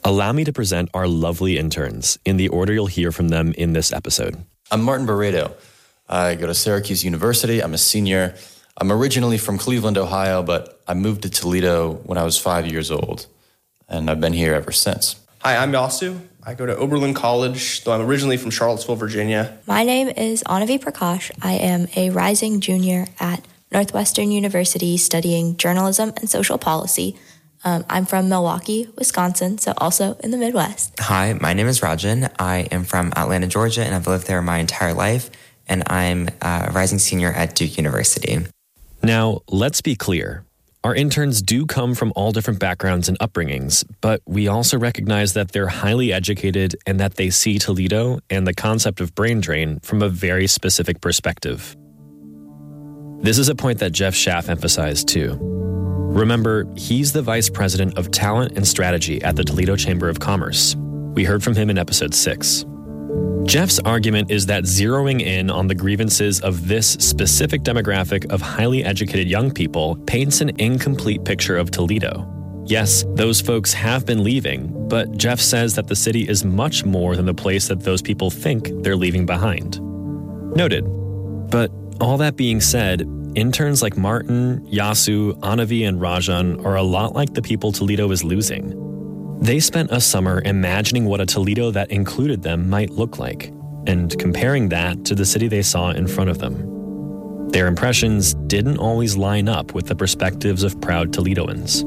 Allow me to present our lovely interns in the order you'll hear from them in this episode. I'm Martin Barreto. I go to Syracuse University. I'm a senior. I'm originally from Cleveland, Ohio, but I moved to Toledo when I was 5 years old, and I've been here ever since. Hi, I'm Yasu. I go to Oberlin College, though I'm originally from Charlottesville, Virginia. My name is Anavi Prakash. I am a rising junior at Northwestern University studying journalism and social policy. I'm from Milwaukee, Wisconsin, so also in the Midwest. Hi, my name is Rajan. I am from Atlanta, Georgia, and I've lived there my entire life, and I'm a rising senior at Duke University. Now, let's be clear. Our interns do come from all different backgrounds and upbringings, but we also recognize that they're highly educated and that they see Toledo and the concept of brain drain from a very specific perspective. This is a point that Jeff Schaff emphasized too. Remember, he's the Vice President of Talent and Strategy at the Toledo Chamber of Commerce. We heard from him in episode 6. Jeff's argument is that zeroing in on the grievances of this specific demographic of highly educated young people paints an incomplete picture of Toledo. Yes, those folks have been leaving, but Jeff says that the city is much more than the place that those people think they're leaving behind. Noted. But all that being said, interns like Martin, Yasu, Anavi, and Rajan are a lot like the people Toledo is losing. They spent a summer imagining what a Toledo that included them might look like, and comparing that to the city they saw in front of them. Their impressions didn't always line up with the perspectives of proud Toledoans.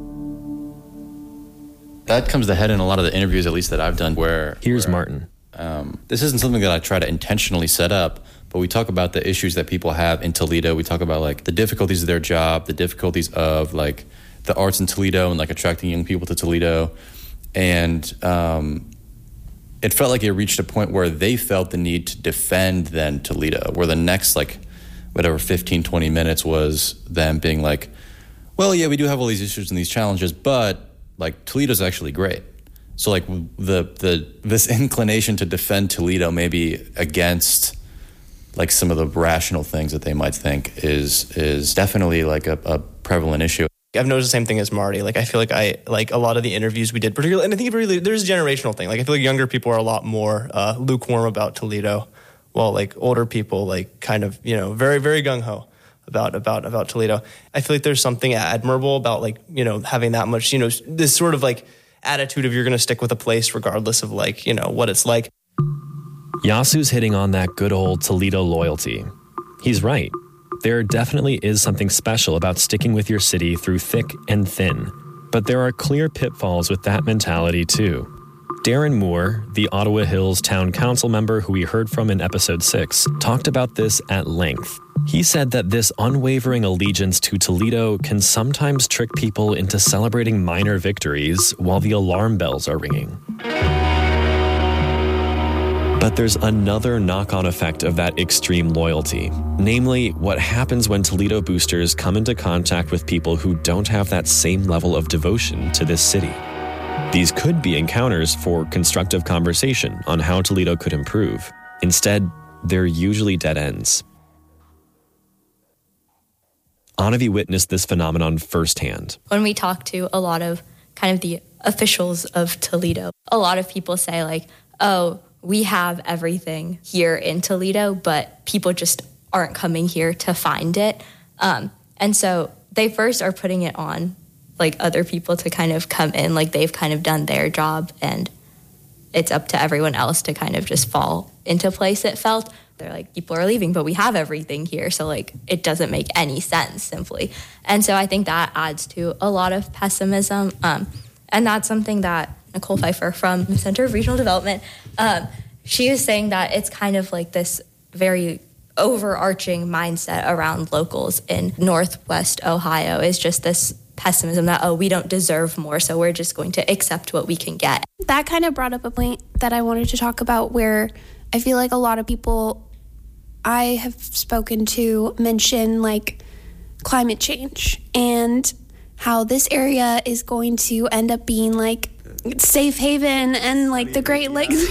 That comes to head in a lot of the interviews, at least that I've done, Here's Martin. This isn't something that I try to intentionally set up, but we talk about the issues that people have in Toledo. We talk about like the difficulties of their job, the difficulties of like the arts in Toledo and like attracting young people to Toledo. And it felt like it reached a point where they felt the need to defend then Toledo, where the next like whatever 15, 20 minutes was them being like, well, yeah, we do have all these issues and these challenges, but like Toledo's actually great. So like this inclination to defend Toledo maybe against like some of the rational things that they might think is definitely like a prevalent issue. I've noticed the same thing as Marty. Like, I feel like a lot of the interviews we did, particularly, and I think really there's a generational thing. Like, I feel like younger people are a lot more lukewarm about Toledo, while like older people, like kind of, very, very gung-ho about Toledo. I feel like there's something admirable about like, having that much, this sort of like attitude of you're going to stick with a place regardless of like, what it's like. Yasu's hitting on that good old Toledo loyalty. He's right. There definitely is something special about sticking with your city through thick and thin, but there are clear pitfalls with that mentality too. Darren Moore, the Ottawa Hills Town Council member who we heard from in episode 6, talked about this at length. He said that this unwavering allegiance to Toledo can sometimes trick people into celebrating minor victories while the alarm bells are ringing. But there's another knock-on effect of that extreme loyalty, namely what happens when Toledo boosters come into contact with people who don't have that same level of devotion to this city. These could be encounters for constructive conversation on how Toledo could improve. Instead, they're usually dead ends. Anavi witnessed this phenomenon firsthand. When we talk to a lot of kind of the officials of Toledo, a lot of people say like, oh, we have everything here in Toledo, but people just aren't coming here to find it. And so they first are putting it on like other people to kind of come in, like they've kind of done their job and it's up to everyone else to kind of just fall into place, it felt. They're like, people are leaving, but we have everything here. So like, it doesn't make any sense simply. And so I think that adds to a lot of pessimism. And that's something that Nicole Pfeiffer from the Center of Regional Development, she was saying that it's kind of like this very overarching mindset around locals in Northwest Ohio is just this pessimism that, oh, we don't deserve more, so we're just going to accept what we can get. That kind of brought up a point that I wanted to talk about where I feel like a lot of people I have spoken to mention like climate change and how this area is going to end up being like safe haven and like the Great Lakes,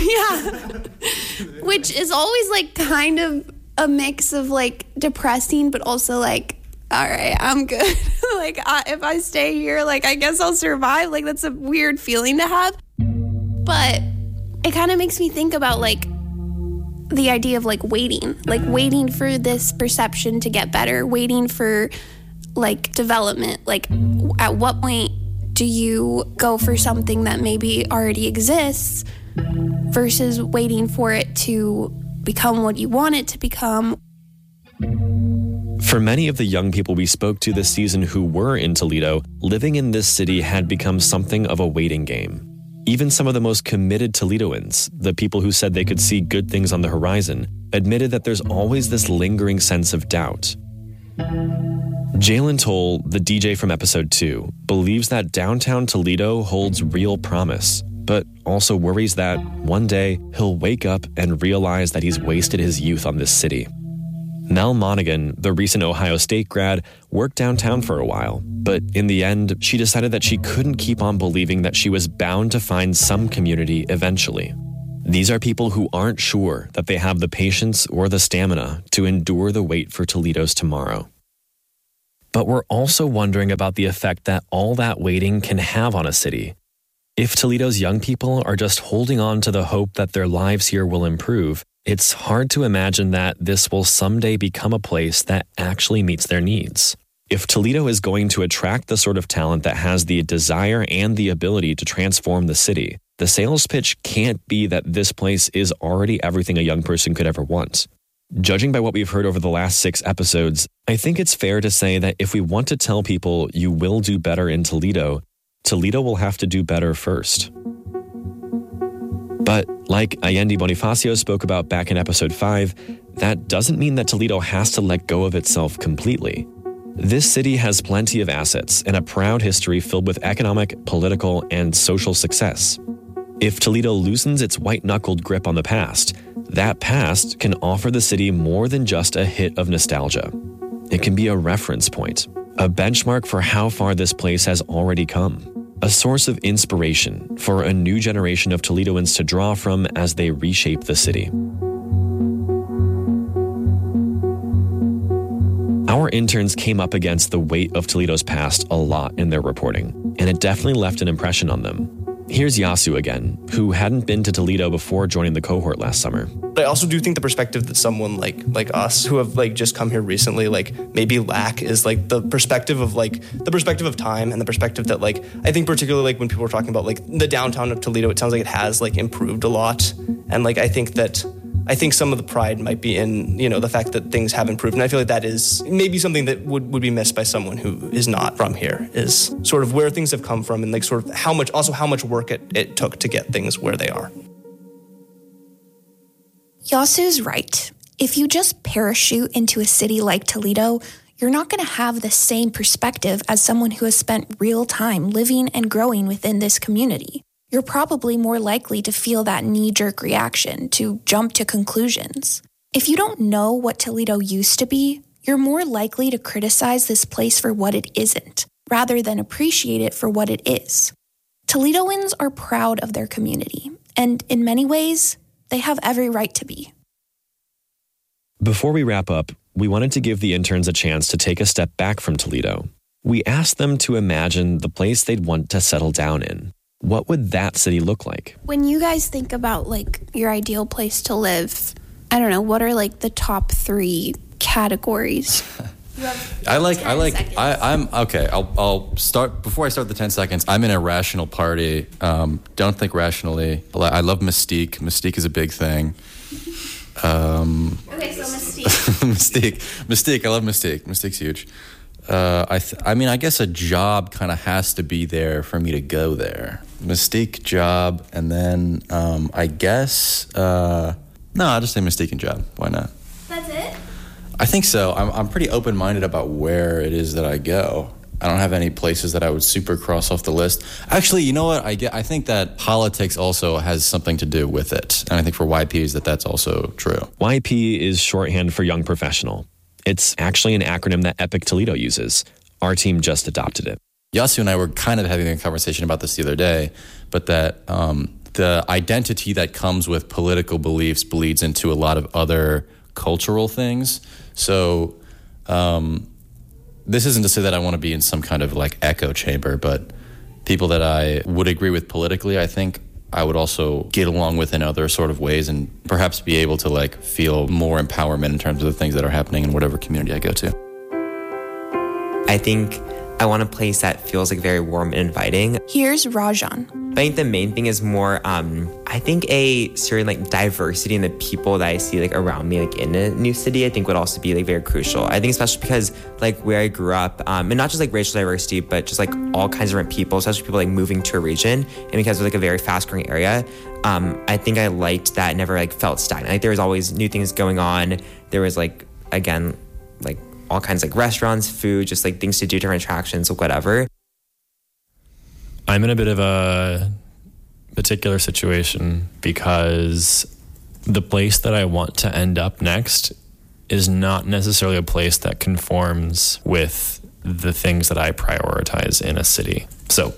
which is always like kind of a mix of like depressing but also like all right, I'm good. Like, if I stay here, like, I guess I'll survive. Like, that's a weird feeling to have. But it kind of makes me think about, like, the idea of, like, waiting for this perception to get better, waiting for, like, development. Like, at what point do you go for something that maybe already exists versus waiting for it to become what you want it to become? For many of the young people we spoke to this season who were in Toledo, living in this city had become something of a waiting game. Even some of the most committed Toledoans, the people who said they could see good things on the horizon, admitted that there's always this lingering sense of doubt. Jalen Toll, the DJ from episode 2, believes that downtown Toledo holds real promise, but also worries that one day he'll wake up and realize that he's wasted his youth on this city. Mel Monaghan, the recent Ohio State grad, worked downtown for a while, but in the end, she decided that she couldn't keep on believing that she was bound to find some community eventually. These are people who aren't sure that they have the patience or the stamina to endure the wait for Toledo's tomorrow. But we're also wondering about the effect that all that waiting can have on a city. If Toledo's young people are just holding on to the hope that their lives here will improve, it's hard to imagine that this will someday become a place that actually meets their needs. If Toledo is going to attract the sort of talent that has the desire and the ability to transform the city, the sales pitch can't be that this place is already everything a young person could ever want. Judging by what we've heard over the last 6 episodes, I think it's fair to say that if we want to tell people you will do better in Toledo, Toledo will have to do better first. But like Allende Bonifacio spoke about back in episode 5, that doesn't mean that Toledo has to let go of itself completely. This city has plenty of assets and a proud history filled with economic, political, and social success. If Toledo loosens its white-knuckled grip on the past, that past can offer the city more than just a hit of nostalgia. It can be a reference point, a benchmark for how far this place has already come. A source of inspiration for a new generation of Toledoans to draw from as they reshape the city. Our interns came up against the weight of Toledo's past a lot in their reporting, and it definitely left an impression on them. Here's Yasu again, who hadn't been to Toledo before joining the cohort last summer. But I also do think the perspective that someone like us who have like just come here recently, like maybe lack is like the perspective of time and the perspective that like, I think particularly like when people are talking about like the downtown of Toledo, it sounds like it has like improved a lot. And like, I think some of the pride might be in, you know, the fact that things have improved. And I feel like that is maybe something that would be missed by someone who is not from here, is sort of where things have come from and like sort of how much work it took to get things where they are. Yasu's right. If you just parachute into a city like Toledo, you're not going to have the same perspective as someone who has spent real time living and growing within this community. You're probably more likely to feel that knee-jerk reaction, to jump to conclusions. If you don't know what Toledo used to be, you're more likely to criticize this place for what it isn't, rather than appreciate it for what it is. Toledoans are proud of their community, and in many ways, they have every right to be. Before we wrap up, we wanted to give the interns a chance to take a step back from Toledo. We asked them to imagine the place they'd want to settle down in. What would that city look like? When you guys think about like your ideal place to live, I don't know, what are like the top 3 categories? I'm okay. I'll start before I start the 10 seconds. I'm in a rational party. Don't think rationally. I love Mystique. Mystique is a big thing. Okay, so Mystique. Mystique. I love Mystique. Mystique's huge. I mean, I guess a job kind of has to be there for me to go there. Mystique, job, and then I guess no, I'll just say Mystique and job. Why not? That's it? I think so. I'm pretty open-minded about where it is that I go. I don't have any places that I would super cross off the list. Actually, you know what? I think that politics also has something to do with it. And I think for YPs that's also true. YP is shorthand for Young Professional. It's actually an acronym that Epic Toledo uses. Our team just adopted it. Yasu and I were kind of having a conversation about this the other day, but that the identity that comes with political beliefs bleeds into a lot of other cultural things. So this isn't to say that I want to be in some kind of like echo chamber, but people that I would agree with politically, I think I would also get along with in other sort of ways and perhaps be able to like feel more empowerment in terms of the things that are happening in whatever community I go to. I think I want a place that feels like very warm and inviting. Here's Rajan. I think the main thing is more, I think a certain like diversity in the people that I see like around me, like in a new city, I think would also be like very crucial. I think especially because like where I grew up, and not just like racial diversity, but just like all kinds of different people, especially people like moving to a region, and because it was like a very fast growing area, I think I liked that. It never like felt stagnant. Like there was always new things going on. There was like, again, like all kinds of like restaurants, food, just like things to do, different attractions, whatever. I'm in a bit of a particular situation because the place that I want to end up next is not necessarily a place that conforms with the things that I prioritize in a city. So,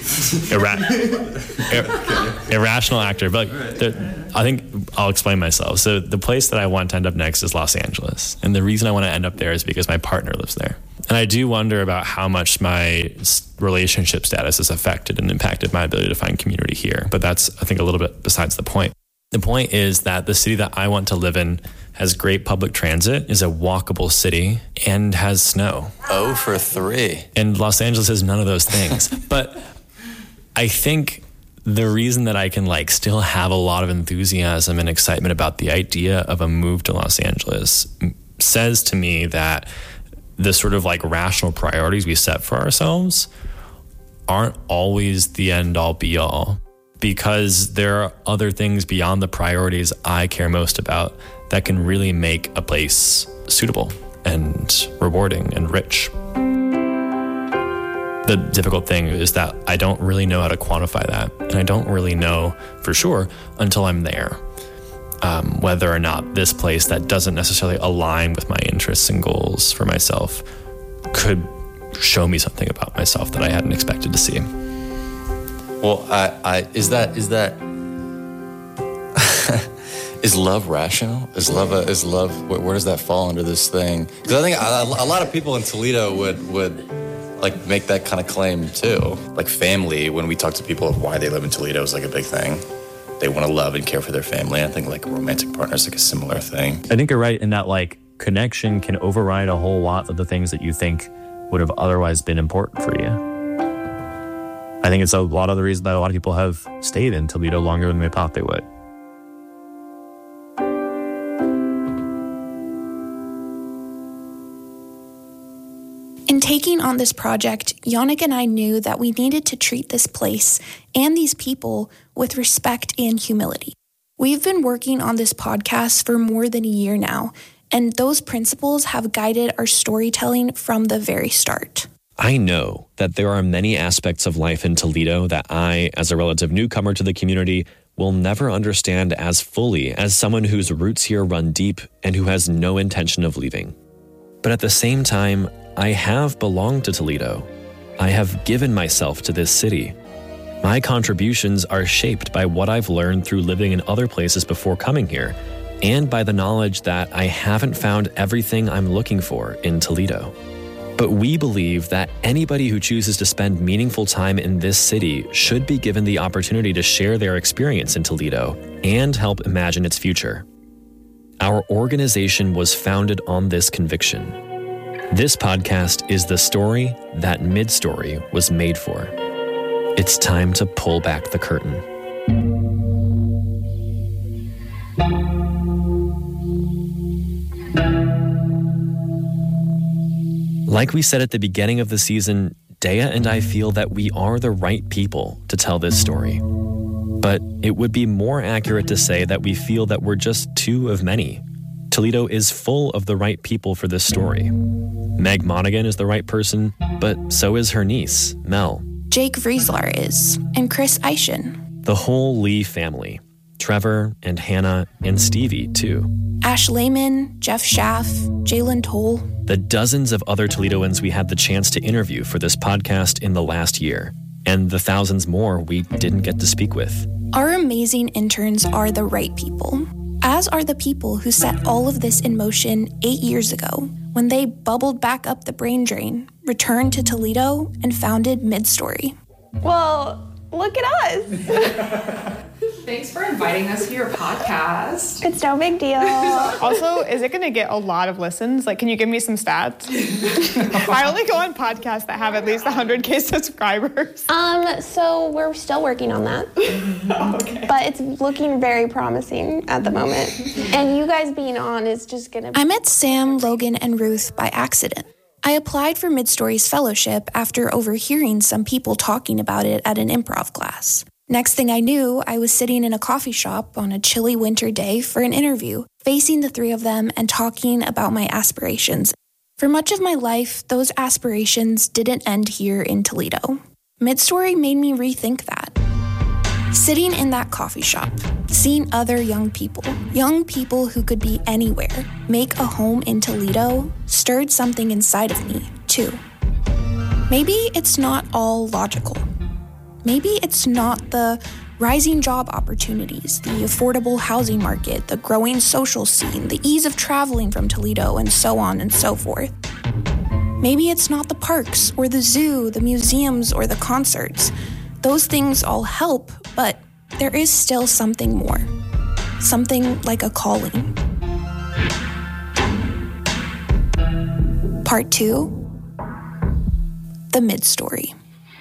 irrational actor, but I think I'll explain myself. So the place that I want to end up next is Los Angeles. And the reason I want to end up there is because my partner lives there. And I do wonder about how much my relationship status has affected and impacted my ability to find community here. But that's, I think, a little bit besides the point. The point is that the city that I want to live in has great public transit, is a walkable city, and has snow. 0 for 3. And Los Angeles has none of those things. But I think the reason that I can like still have a lot of enthusiasm and excitement about the idea of a move to Los Angeles says to me that the sort of like rational priorities we set for ourselves aren't always the end all be all, because there are other things beyond the priorities I care most about that can really make a place suitable and rewarding and rich. The difficult thing is that I don't really know how to quantify that, and I don't really know for sure until I'm there, whether or not this place that doesn't necessarily align with my interests and goals for myself could show me something about myself that I hadn't expected to see. Well, is love rational? Is love? Where does that fall under this thing? Because I think a lot of people in Toledo would like make that kind of claim too. Like family, when we talk to people of why they live in Toledo, is like a big thing. They want to love and care for their family. I think like a romantic partner is like a similar thing. I think you're right in that like connection can override a whole lot of the things that you think would have otherwise been important for you. I think it's a lot of the reason that a lot of people have stayed in Toledo longer than they thought they would. In taking on this project, Yannick and I knew that we needed to treat this place and these people with respect and humility. We've been working on this podcast for more than a year now, and those principles have guided our storytelling from the very start. I know that there are many aspects of life in Toledo that I, as a relative newcomer to the community, will never understand as fully as someone whose roots here run deep and who has no intention of leaving. But at the same time, I have belonged to Toledo. I have given myself to this city. My contributions are shaped by what I've learned through living in other places before coming here, and by the knowledge that I haven't found everything I'm looking for in Toledo. But we believe that anybody who chooses to spend meaningful time in this city should be given the opportunity to share their experience in Toledo and help imagine its future. Our organization was founded on this conviction. This podcast is the story that Midstory was made for. It's time to pull back the curtain. Like we said at the beginning of the season, Dea and I feel that we are the right people to tell this story. But it would be more accurate to say that we feel that we're just two of many. Toledo is full of the right people for this story. Meg Monaghan is the right person, but so is her niece, Mel. Jake Vrieslar is, and Chris Eischen. The whole Lee family. Trevor and Hannah and Stevie, too. Ash Lehman, Jeff Schaff, Jalen Toll. The dozens of other Toledoans we had the chance to interview for this podcast in the last year, and the thousands more we didn't get to speak with. Our amazing interns are the right people, as are the people who set all of this in motion 8 years ago. when they bubbled back up the brain drain, returned to Toledo, and founded Midstory. Well, look at us. Thanks for inviting us to your podcast. It's no big deal. Also, is it going to get a lot of listens? Like, can you give me some stats? I only go on podcasts that have at least 100K subscribers. So we're still working on that. Okay. But it's looking very promising at the moment. And you guys being on is just going to... I met Sam, Logan, and Ruth by accident. I applied for Midstory's fellowship after overhearing some people talking about it at an improv class. Next thing I knew, I was sitting in a coffee shop on a chilly winter day for an interview, facing the three of them and talking about my aspirations. For much of my life, those aspirations didn't end here in Toledo. Midstory made me rethink that. Sitting in that coffee shop, seeing other young people who could be anywhere, make a home in Toledo, stirred something inside of me, too. Maybe it's not all logical. Maybe it's not the rising job opportunities, the affordable housing market, the growing social scene, the ease of traveling from Toledo, and so on and so forth. Maybe it's not the parks or the zoo, the museums or the concerts. Those things all help, but there is still something more. Something like a calling. Part 2, the Midstory.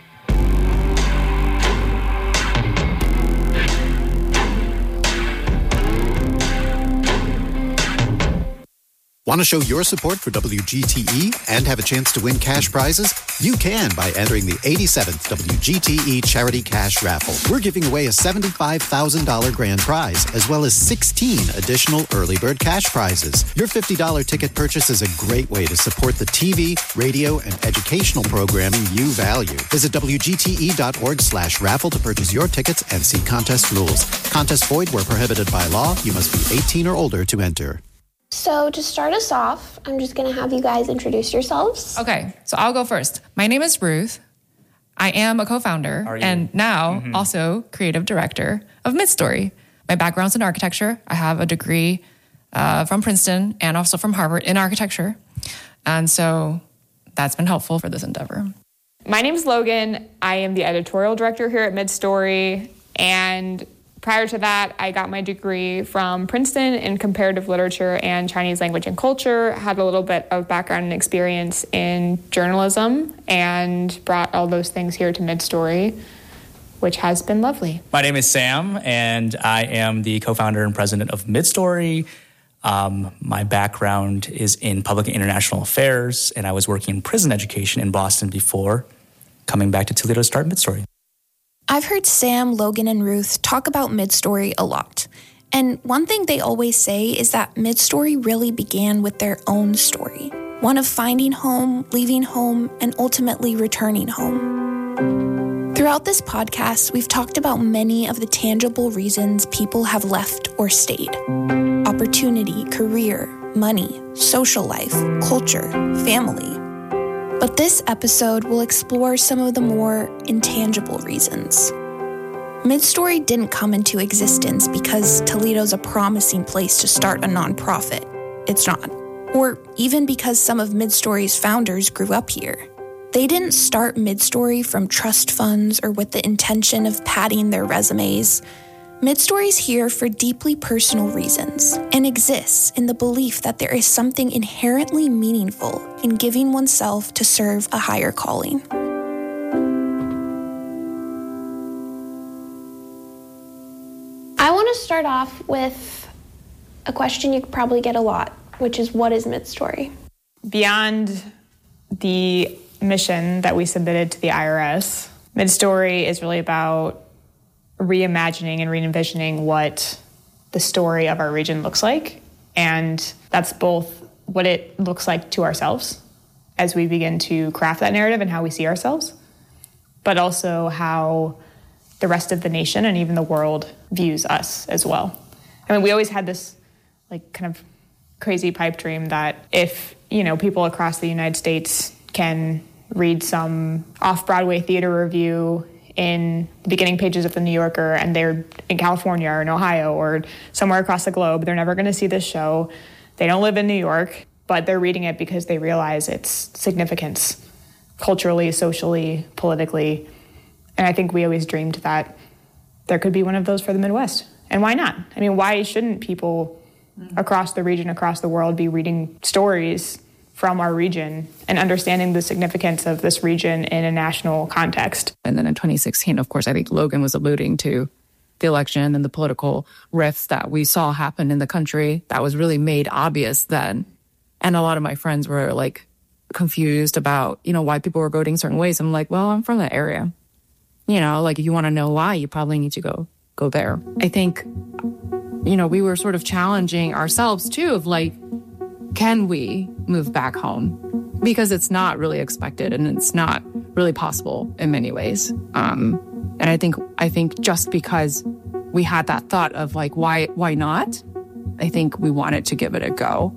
Want to show your support for WGTE and have a chance to win cash prizes? You can by entering the 87th WGTE Charity Cash Raffle. We're giving away a $75,000 grand prize, as well as 16 additional early bird cash prizes. Your $50 ticket purchase is a great way to support the TV, radio, and educational programming you value. Visit WGTE.org/raffle to purchase your tickets and see contest rules. Contests void where prohibited by law. You must be 18 or older to enter. So to start us off, I'm just going to have you guys introduce yourselves. Okay, so I'll go first. My name is Ruth. I am a co-founder and now also creative director of Midstory. My background's in architecture. I have a degree from Princeton and also from Harvard in architecture. And so that's been helpful for this endeavor. My name is Logan. I am the editorial director here at Midstory. And prior to that, I got my degree from Princeton in comparative literature and Chinese language and culture, had a little bit of background and experience in journalism, and brought all those things here to Midstory, which has been lovely. My name is Sam, and I am the co-founder and president of Midstory. My background is in public and international affairs, and I was working in prison education in Boston before coming back to Toledo to start Midstory. I've heard Sam, Logan, and Ruth talk about Midstory a lot. And one thing they always say is that Midstory really began with their own story. One of finding home, leaving home, and ultimately returning home. Throughout this podcast, we've talked about many of the tangible reasons people have left or stayed. Opportunity, career, money, social life, culture, family. But this episode will explore some of the more intangible reasons. Midstory didn't come into existence because Toledo's a promising place to start a nonprofit. It's not. Or even because some of Midstory's founders grew up here. They didn't start Midstory from trust funds or with the intention of padding their resumes. Midstory's here for deeply personal reasons and exists in the belief that there is something inherently meaningful in giving oneself to serve a higher calling. I want to start off with a question you could probably get a lot, which is, what is Midstory? Beyond the mission that we submitted to the IRS, Midstory is really about reimagining and re-envisioning what the story of our region looks like. And that's both what it looks like to ourselves as we begin to craft that narrative and how we see ourselves, but also how the rest of the nation and even the world views us as well. I mean, we always had this like kind of crazy pipe dream that if, people across the United States can read some off-Broadway theater review in the beginning pages of the New Yorker, and they're in California or in Ohio or somewhere across the globe, they're never going to see this show. They don't live in New York. but they're reading it because they realize its significance culturally, socially, politically. And I think we always dreamed that there could be one of those for the Midwest. And why not? I mean, why shouldn't people across the region, across the world, be reading stories from our region and understanding the significance of this region in a national context? And then in 2016, of course, I think Logan was alluding to the election and the political rifts that we saw happen in the country. That was really made obvious then. And a lot of my friends were like confused about, why people were voting certain ways. I'm like, well, I'm from that area. Like if you want to know why, you probably need to go there. I think, we were sort of challenging ourselves too of like, can we move back home? Because it's not really expected and it's not really possible in many ways. And I think just because we had that thought of like, why not? I think we wanted to give it a go.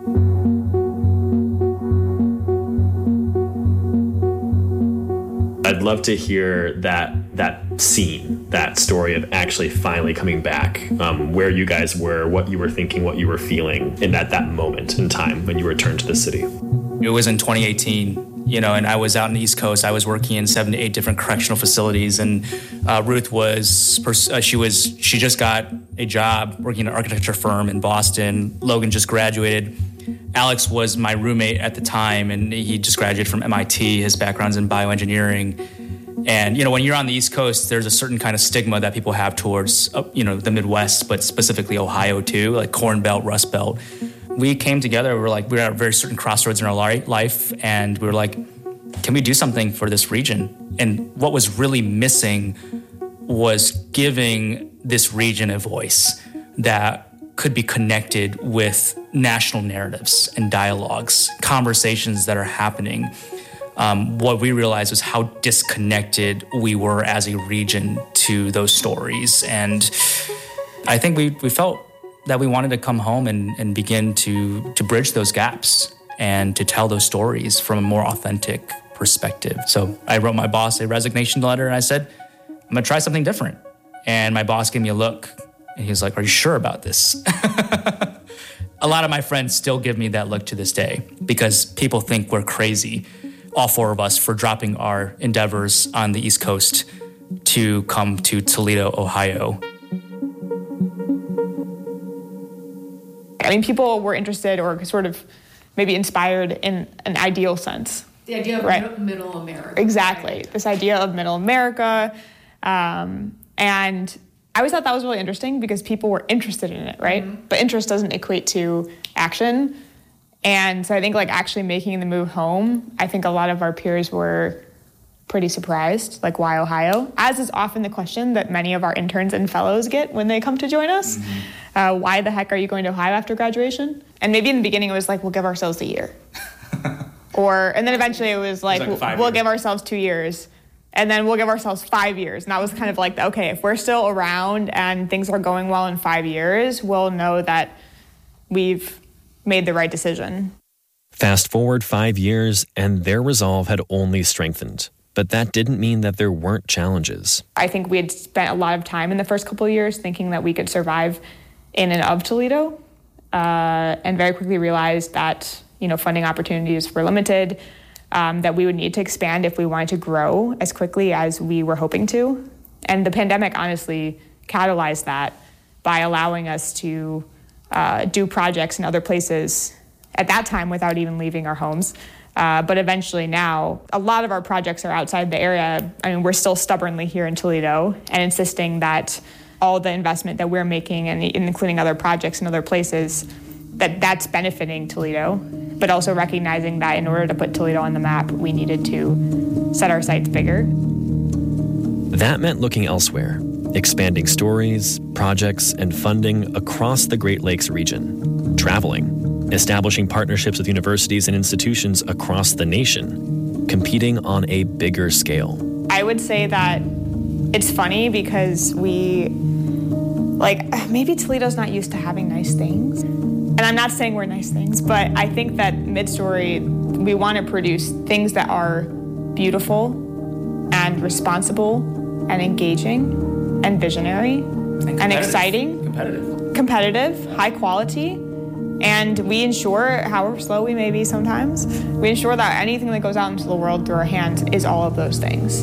I'd love to hear that scene, that story of actually finally coming back, where you guys were, what you were thinking, what you were feeling in that moment in time when you returned to the city. It was in 2018, and I was out on the East Coast. I was working in 7 to 8 different correctional facilities, and Ruth she just got a job working at an architecture firm in Boston. Logan just graduated. Alex was my roommate at the time, and he just graduated from MIT. His background's in bioengineering. And, when you're on the East Coast, there's a certain kind of stigma that people have towards, the Midwest, but specifically Ohio too, like Corn Belt, Rust Belt. We came together, we were at a very certain crossroads in our life, and we were like, can we do something for this region? And what was really missing was giving this region a voice that could be connected with national narratives and dialogues, conversations that are happening. What we realized was how disconnected we were as a region to those stories. And I think we felt that we wanted to come home and begin to bridge those gaps and to tell those stories from a more authentic perspective. So I wrote my boss a resignation letter and I said, I'm gonna try something different. And my boss gave me a look and he was like, are you sure about this? A lot of my friends still give me that look to this day because people think we're crazy, all 4 of us, for dropping our endeavors on the East Coast to come to Toledo, Ohio. I mean, people were interested or sort of maybe inspired in an ideal sense. The idea of middle America. Exactly. Right. This idea of middle America. And I always thought that was really interesting because people were interested in it, right? Mm-hmm. But interest doesn't equate to action. And so I think actually making the move home, I think a lot of our peers were pretty surprised, why Ohio? As is often the question that many of our interns and fellows get when they come to join us. Mm-hmm. Why the heck are you going to Ohio after graduation? And maybe in the beginning it was we'll give ourselves a year. And then eventually it was we'll give ourselves 2 years. And then we'll give ourselves 5 years. And that was kind of okay, if we're still around and things are going well in 5 years, we'll know that we've made the right decision. Fast forward 5 years, and their resolve had only strengthened. But that didn't mean that there weren't challenges. I think we had spent a lot of time in the first couple of years thinking that we could survive in and of Toledo, and very quickly realized that funding opportunities were limited, that we would need to expand if we wanted to grow as quickly as we were hoping to. And the pandemic honestly catalyzed that by allowing us to do projects in other places at that time without even leaving our homes. But eventually now, a lot of our projects are outside the area. I mean, we're still stubbornly here in Toledo and insisting that all the investment that we're making, and including other projects in other places, that's benefiting Toledo, but also recognizing that in order to put Toledo on the map, we needed to set our sights bigger. That meant looking elsewhere, expanding stories, projects, and funding across the Great Lakes region, traveling, establishing partnerships with universities and institutions across the nation, competing on a bigger scale. I would say that it's funny because maybe Toledo's not used to having nice things. And I'm not saying we're nice things, but I think that Midstory, we want to produce things that are beautiful and responsible and engaging and visionary and exciting. Competitive, high quality, And we ensure, however slow we may be sometimes, we ensure that anything that goes out into the world through our hands is all of those things.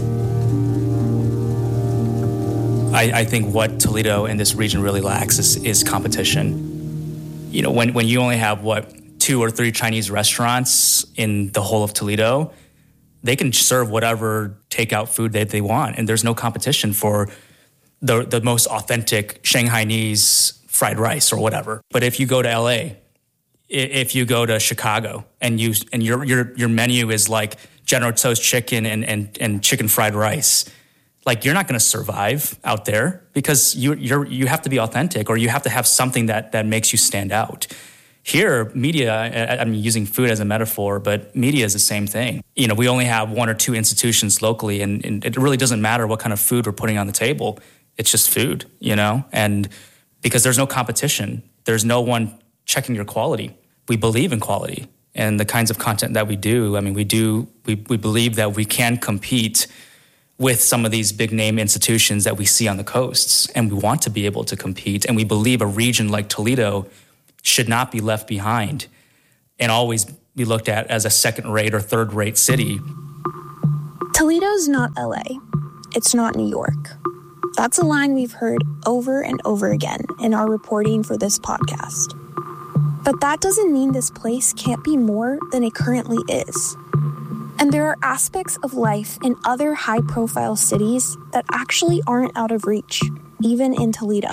I think what Toledo and this region really lacks is competition. You know, when you only have, 2 or 3 Chinese restaurants in the whole of Toledo, they can serve whatever takeout food they want, and there's no competition for the most authentic Shanghainese fried rice or whatever. But if you go to LA, if you go to Chicago, and your menu is like General Tso's chicken and chicken fried rice, like you're not going to survive out there because you have to be authentic, or you have to have something that makes you stand out. Here, media, I'm using food as a metaphor, but media is the same thing. You know, we only have 1 or 2 institutions locally, and it really doesn't matter what kind of food we're putting on the table. It's just food, you know? And because there's no competition, there's no one checking your quality. We believe in quality and the kinds of content that we do. I mean, we believe that we can compete with some of these big name institutions that we see on the coasts, and we want to be able to compete. And we believe a region like Toledo should not be left behind and always be looked at as a second-rate or third-rate city. Toledo's not LA. It's not New York. That's a line we've heard over and over again in our reporting for this podcast. But that doesn't mean this place can't be more than it currently is. And there are aspects of life in other high-profile cities that actually aren't out of reach, even in Toledo.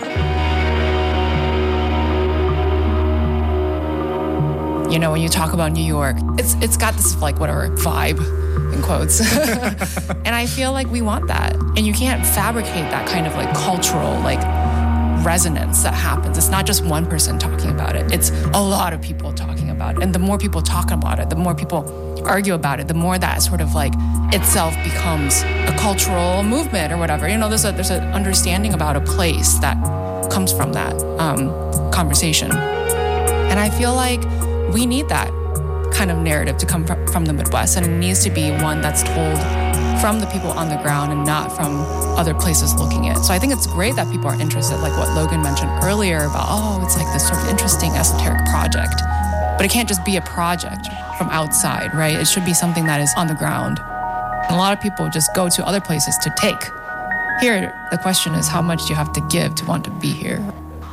You know, when you talk about New York, it's got this like whatever vibe, in quotes. And I feel like we want that. And you can't fabricate that kind of like cultural like resonance that happens. It's not just one person talking about it. It's a lot of people talking about it. And the more people talk about it, the more people argue about it, the more that sort of like itself becomes a cultural movement or whatever. You know, there's an understanding about a place that comes from that conversation. And I feel like we need that kind of narrative to come from the Midwest, and it needs to be one that's told from the people on the ground and not from other places looking at it. So I think it's great that people are interested, like what Logan mentioned earlier about, it's like this sort of interesting esoteric project. But it can't just be a project from outside, right? It should be something that is on the ground. And a lot of people just go to other places to take. Here, the question is, how much do you have to give to want to be here?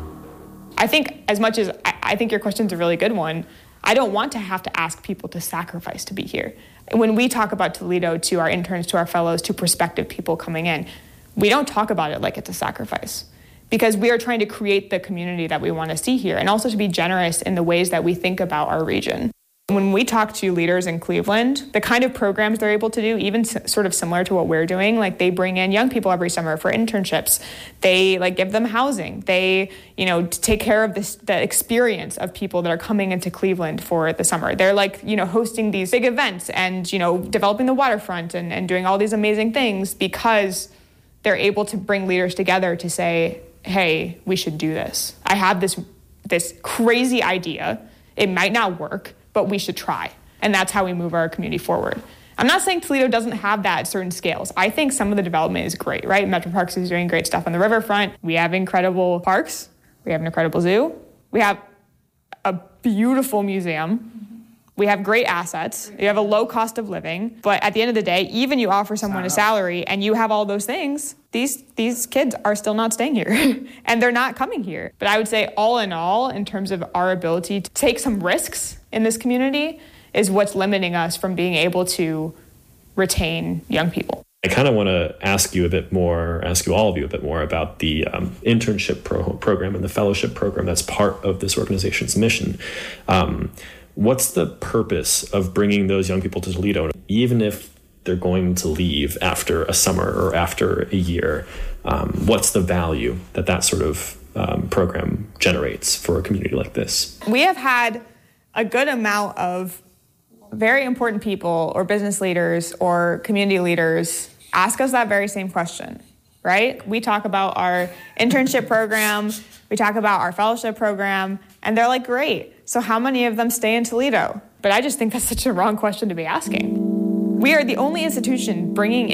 I think as much as I think your question's a really good one, I don't want to have to ask people to sacrifice to be here. When we talk about Toledo to our interns, to our fellows, to prospective people coming in, we don't talk about it like it's a sacrifice, because we are trying to create the community that we want to see here, and also to be generous in the ways that we think about our region. When we talk to leaders in Cleveland, the kind of programs they're able to do, even sort of similar to what we're doing, like they bring in young people every summer for internships. They like give them housing. They, take care of the experience of people that are coming into Cleveland for the summer. They're like, hosting these big events and, developing the waterfront and doing all these amazing things because they're able to bring leaders together to say, hey, we should do this. I have this crazy idea. It might not work, but we should try. And that's how we move our community forward. I'm not saying Toledo doesn't have that at certain scales. I think some of the development is great, right? Metro Parks is doing great stuff on the riverfront. We have incredible parks. We have an incredible zoo. We have a beautiful museum. We have great assets. You have a low cost of living. But at the end of the day, even you offer someone a salary and you have all those things, these kids are still not staying here and they're not coming here. But I would say all in all, in terms of our ability to take some risks in this community is what's limiting us from being able to retain young people. I kind of want to ask you all of you a bit more about the internship program and the fellowship program that's part of this organization's mission. What's the purpose of bringing those young people to Toledo, even if they're going to leave after a summer or after a year? What's the value that sort of program generates for a community like this? We have had a good amount of very important people or business leaders or community leaders ask us that very same question, right? We talk about our internship program, we talk about our fellowship program, and they're like, great. So how many of them stay in Toledo? But I just think that's such a wrong question to be asking. We are the only institution bringing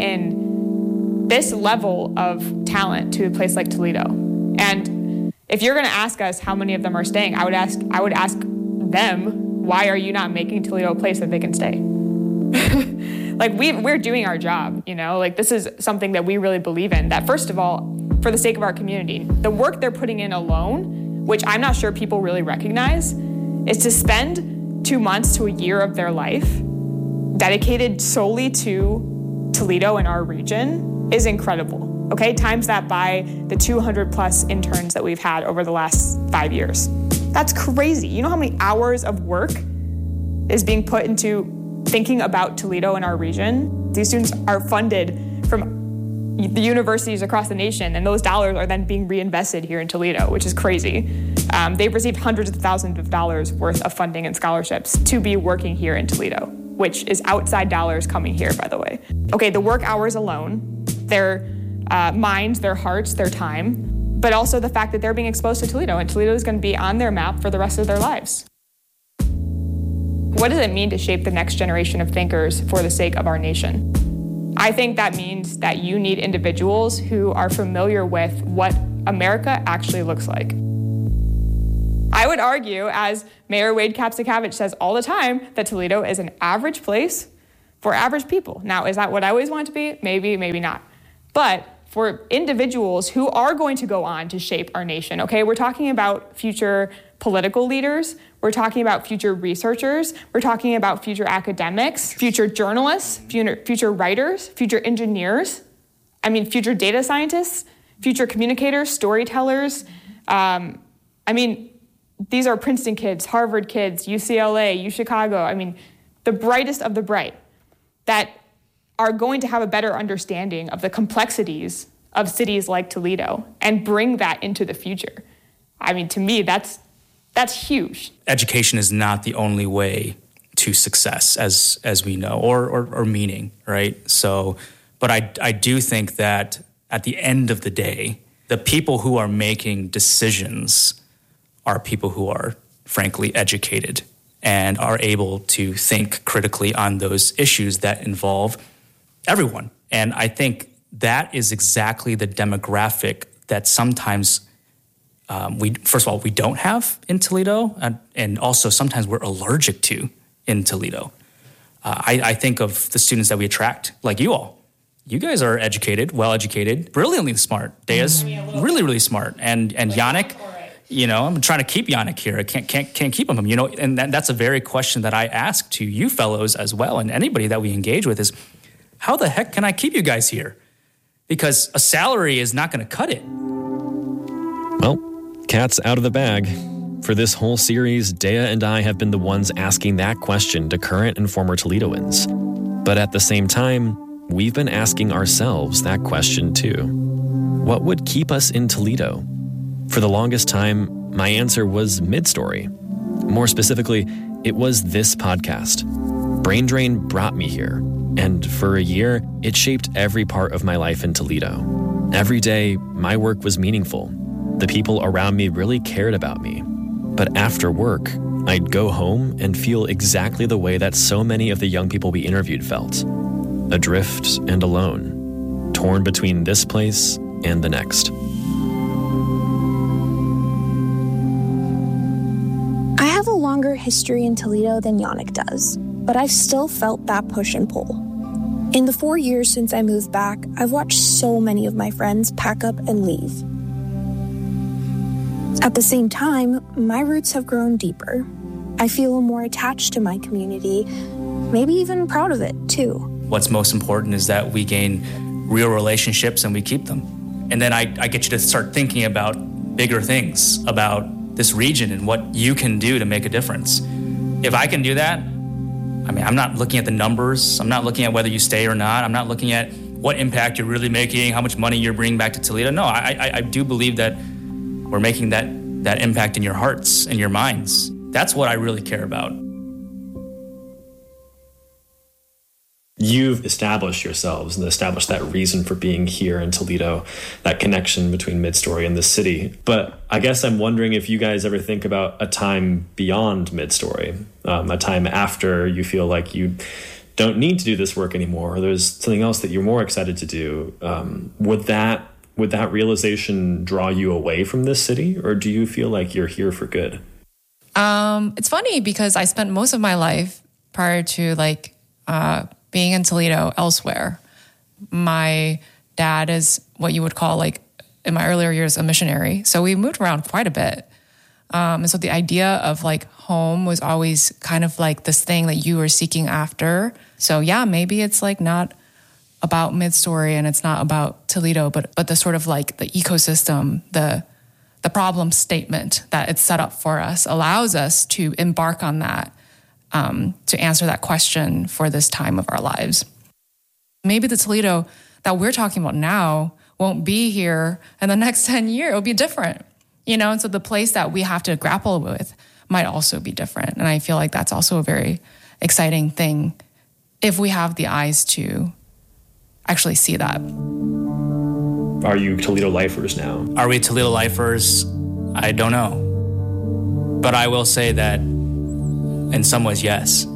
in this level of talent to a place like Toledo. And if you're going to ask us how many of them are staying, I would ask them, why are you not making Toledo a place that they can stay? Like, we're doing our job, you know? Like, this is something that we really believe in, that first of all, for the sake of our community, the work they're putting in alone, which I'm not sure people really recognize, is to spend 2 months to a year of their life dedicated solely to Toledo and our region is incredible. Okay, times that by the 200 plus interns that we've had over the last 5 years. That's crazy. You know how many hours of work is being put into thinking about Toledo and our region? These students are funded from the universities across the nation, and those dollars are then being reinvested here in Toledo, which is crazy. They've received hundreds of thousands of dollars worth of funding and scholarships to be working here in Toledo, which is outside dollars coming here, by the way. Okay, the work hours alone, their minds, their hearts, their time, but also the fact that they're being exposed to Toledo, and Toledo is going to be on their map for the rest of their lives. What does it mean to shape the next generation of thinkers for the sake of our nation? I think that means that you need individuals who are familiar with what America actually looks like. I would argue, as Mayor Wade Kapsakavich says all the time, that Toledo is an average place for average people. Now, is that what I always want it to be? Maybe, maybe not. But for individuals who are going to go on to shape our nation, okay? We're talking about future political leaders. We're talking about future researchers. We're talking about future academics, future journalists, future writers, future engineers. Future data scientists, future communicators, storytellers. These are Princeton kids, Harvard kids, UCLA, UChicago. The brightest of the bright that are going to have a better understanding of the complexities of cities like Toledo and bring that into the future. To me, that's huge. Education is not the only way to success, as we know, or meaning, right? So, but I do think that at the end of the day, the people who are making decisions are people who are, frankly, educated and are able to think critically on those issues that involve everyone. And I think that is exactly the demographic that sometimes we don't have in Toledo, and also sometimes we're allergic to in Toledo. I think of the students that we attract, like you all. You guys are educated, well-educated, brilliantly smart. Dea's really, really smart. And Yannick, I'm trying to keep Yannick here. I can't keep him, and that's a very question that I ask to you fellows as well, and anybody that we engage with is, how the heck can I keep you guys here? Because a salary is not going to cut it. Well, cat's out of the bag. For this whole series, Dea and I have been the ones asking that question to current and former Toledoans. But at the same time, we've been asking ourselves that question too. What would keep us in Toledo? For the longest time, my answer was Midstory. More specifically, it was this podcast. Brain Drain brought me here, and for a year, it shaped every part of my life in Toledo. Every day, my work was meaningful. The people around me really cared about me. But after work, I'd go home and feel exactly the way that so many of the young people we interviewed felt. Adrift and alone, torn between this place and the next. I have a longer history in Toledo than Yannick does, but I've still felt that push and pull. In the 4 years since I moved back, I've watched so many of my friends pack up and leave. At the same time, my roots have grown deeper. I feel more attached to my community, maybe even proud of it, too. What's most important is that we gain real relationships and we keep them. And then I get you to start thinking about bigger things, about this region and what you can do to make a difference. If I can do that, I'm not looking at the numbers. I'm not looking at whether you stay or not. I'm not looking at what impact you're really making, how much money you're bringing back to Toledo. No, I do believe that we're making that impact in your hearts and your minds. That's what I really care about. You've established yourselves and established that reason for being here in Toledo, that connection between Midstory and the city. But I guess I'm wondering if you guys ever think about a time beyond Midstory, a time after you feel like you don't need to do this work anymore, or there's something else that you're more excited to do. Would that realization draw you away from this city, or do you feel like you're here for good? It's funny because I spent most of my life prior to being in Toledo elsewhere. My dad is what you would call in my earlier years a missionary. So we moved around quite a bit. And so the idea of home was always kind of this thing that you were seeking after. So yeah, maybe it's not about Midstory and it's not about Toledo, but the sort of the ecosystem, the problem statement that it's set up for us allows us to embark on that, to answer that question for this time of our lives. Maybe the Toledo that we're talking about now won't be here in the next 10 years. It'll be different, and so the place that we have to grapple with might also be different. And I feel like that's also a very exciting thing if we have the eyes to actually see that. Are you Toledo lifers now? Are we Toledo lifers? I don't know. But I will say that in some ways, yes.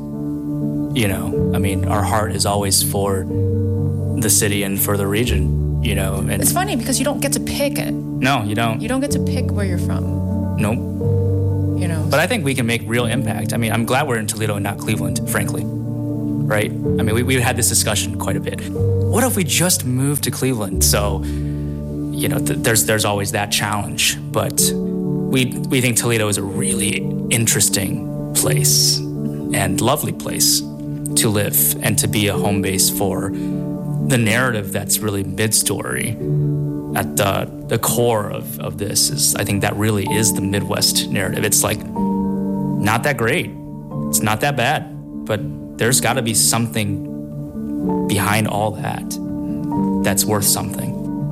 Our heart is always for the city and for the region, And it's funny because you don't get to pick it. No, you don't. You don't get to pick where you're from. Nope. But I think we can make real impact. I'm glad we're in Toledo and not Cleveland, frankly. Right? We had this discussion quite a bit. What if we just moved to Cleveland? So, there's always that challenge. But we think Toledo is a really interesting place and lovely place to live and to be a home base for the narrative that's really Midstory. At the core of this is, I think that really is the Midwest narrative. It's not that great. It's not that bad. But there's got to be something behind all that that's worth something.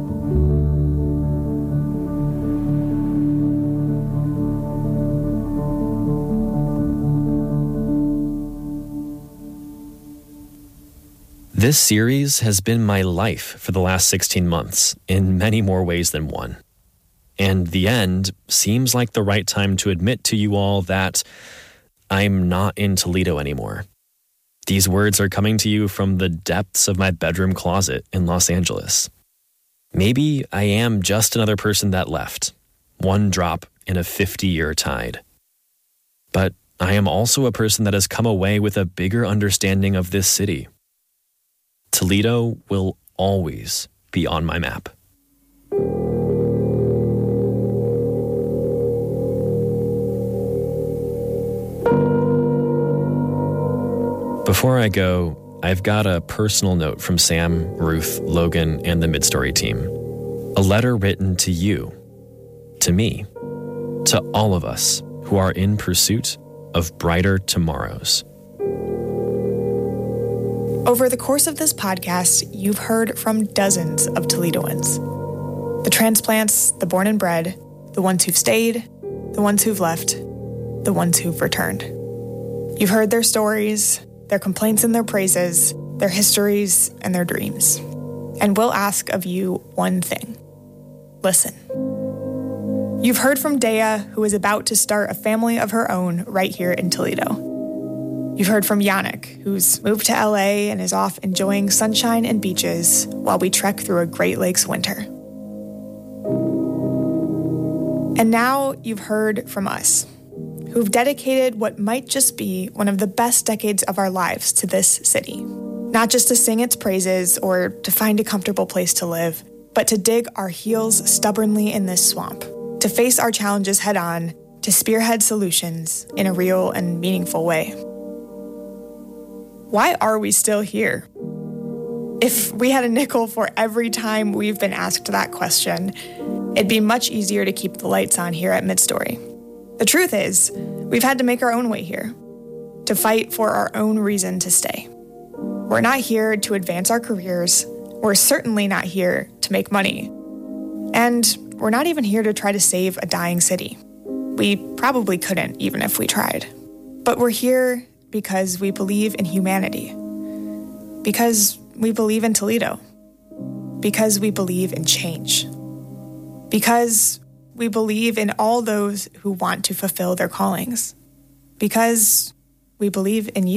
This series has been my life for the last 16 months in many more ways than one. And the end seems like the right time to admit to you all that I'm not in Toledo anymore. These words are coming to you from the depths of my bedroom closet in Los Angeles. Maybe I am just another person that left, one drop in a 50-year tide. But I am also a person that has come away with a bigger understanding of this city. Toledo will always be on my map. Before I go, I've got a personal note from Sam, Ruth, Logan, and the Midstory team. A letter written to you, to me, to all of us who are in pursuit of brighter tomorrows. Over the course of this podcast, you've heard from dozens of Toledoans. The transplants, the born and bred, the ones who've stayed, the ones who've left, the ones who've returned. You've heard their stories, their complaints and their praises, their histories and their dreams. And we'll ask of you one thing. Listen. You've heard from Dea, who is about to start a family of her own right here in Toledo. You've heard from Yannick, who's moved to LA and is off enjoying sunshine and beaches while we trek through a Great Lakes winter. And now you've heard from us, who've dedicated what might just be one of the best decades of our lives to this city. Not just to sing its praises or to find a comfortable place to live, but to dig our heels stubbornly in this swamp, to face our challenges head on, to spearhead solutions in a real and meaningful way. Why are we still here? If we had a nickel for every time we've been asked that question, it'd be much easier to keep the lights on here at Midstory. The truth is, we've had to make our own way here, to fight for our own reason to stay. We're not here to advance our careers. We're certainly not here to make money. And we're not even here to try to save a dying city. We probably couldn't, even if we tried. But we're here because we believe in humanity. Because we believe in Toledo. Because we believe in change. Because we believe in all those who want to fulfill their callings. Because we believe in you.